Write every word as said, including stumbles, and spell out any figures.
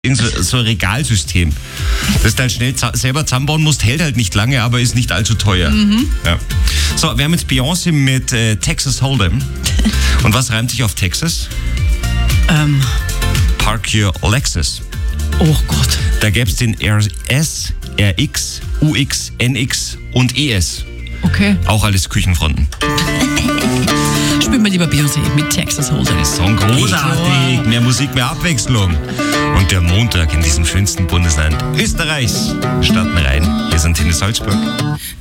so ein Regalsystem, das du halt schnell za- selber zusammenbauen musst, hält halt nicht lange, aber ist nicht allzu teuer. Mhm. Ja. So, wir haben jetzt Beyoncé mit äh, Texas Hold'em. Und was reimt sich auf Texas? Ähm. Park Your Lexus. Oh Gott. Da gäbe es den R S, R X, U X, N X und E S. Okay. Auch alles Küchenfronten. Spielen wir lieber Beyoncé mit Texas Hold'em. Song großartig, mehr Musik, mehr Abwechslung. Und der Montag in diesem schönsten Bundesland Österreichs starten rein. Hier ist Antenne Salzburg.